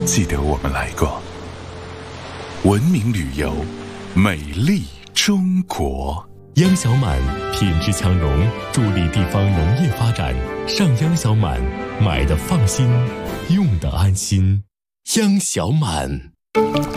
记得我们来过。文明旅游，美丽中国。 央小满品质强农，助力地方农业发展。上央小满，买的放心，用的安心。央小满。